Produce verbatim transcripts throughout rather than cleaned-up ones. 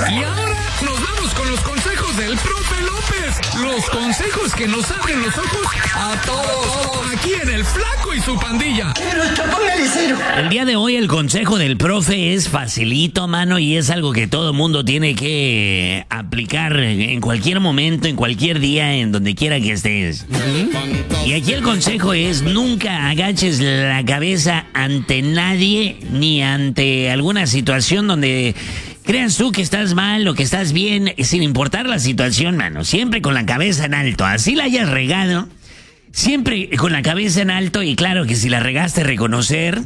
Y ahora nos vamos con los consejos del profe López. Los consejos que nos abren los ojos a todos. Aquí en El Flaco y su pandilla. El día de hoy el consejo del profe es facilito, mano, y es algo que todo mundo tiene que aplicar en cualquier momento, en cualquier día, en donde quiera que estés. Y aquí el consejo es: nunca agaches la cabeza ante nadie ni ante alguna situación donde creas tú que estás mal o que estás bien, sin importar la situación, mano. Siempre con la cabeza en alto. Así la hayas regado, siempre con la cabeza en alto. Y claro que si la regaste, reconocer,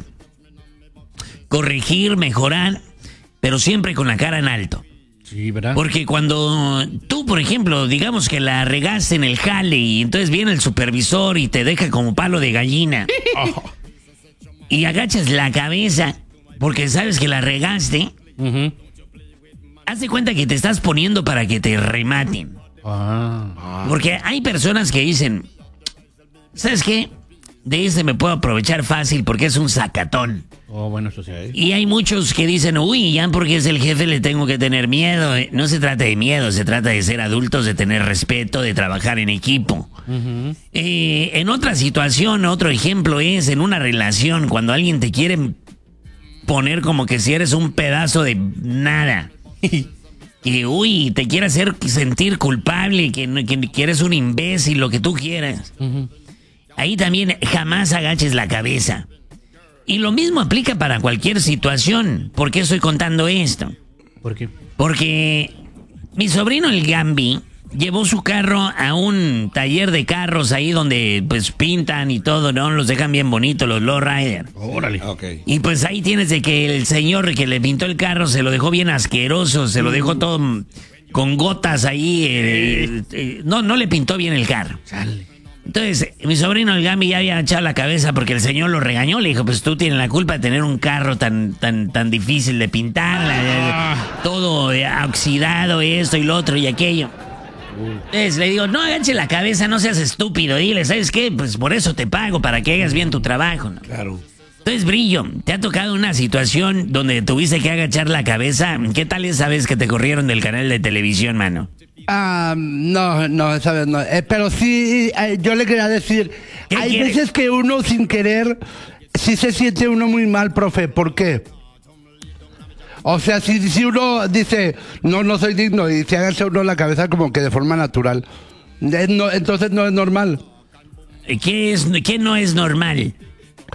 corregir, mejorar, pero siempre con la cara en alto. Sí, ¿verdad? Porque cuando tú, por ejemplo, digamos que la regaste en el jale y entonces viene el supervisor y te deja como palo de gallina oh. y agachas la cabeza porque sabes que la regaste, uh-huh. haz de cuenta que te estás poniendo para que te rematen. Ah. Porque hay personas que dicen, ¿sabes qué? De ese me puedo aprovechar fácil porque es un sacatón. Oh, bueno, eso sí. ¿eh? Y hay muchos que dicen, uy, ya porque es el jefe le tengo que tener miedo. No se trata de miedo, se trata de ser adultos, de tener respeto, de trabajar en equipo. Uh-huh. Eh, en otra situación, otro ejemplo es en una relación, cuando alguien te quiere poner como que si eres un pedazo de nada. Que, uy, te quiere hacer sentir culpable, que, que, que eres un imbécil, lo que tú quieras. Uh-huh. Ahí también jamás agaches la cabeza. Y lo mismo aplica para cualquier situación. ¿Por qué estoy contando esto? ¿Por qué? Porque mi sobrino el Gambi llevó su carro a un taller de carros ahí donde pues pintan y todo, ¿no? Los dejan bien bonitos, los lowrider. Órale. Okay. Y pues ahí tienes de que el señor que le pintó el carro se lo dejó bien asqueroso, se lo dejó todo con gotas ahí. Eh, eh, no, no le pintó bien el carro. Chale. Entonces, mi sobrino el Gambi ya había echado la cabeza porque el señor lo regañó. Le dijo, pues tú tienes la culpa de tener un carro tan tan tan difícil de pintar, ah. todo oxidado, esto y lo otro y aquello. Entonces le digo, no agache la cabeza, no seas estúpido. Dile, ¿sabes qué? Pues por eso te pago, para que hagas bien tu trabajo, ¿no? Claro. Entonces, Brillo, ¿te ha tocado una situación donde tuviste que agachar la cabeza? ¿Qué tal esa vez que te corrieron del canal de televisión, mano? Ah, no, no, esa vez no. Eh, pero sí, eh, yo le quería decir, hay quiere? veces que uno sin querer, sí se siente uno muy mal, profe. ¿Por qué? O sea, si, si uno dice, no, no soy digno, y se agacha uno la cabeza como que de forma natural, eh, no, entonces no es normal. ¿Qué es, qué no es normal?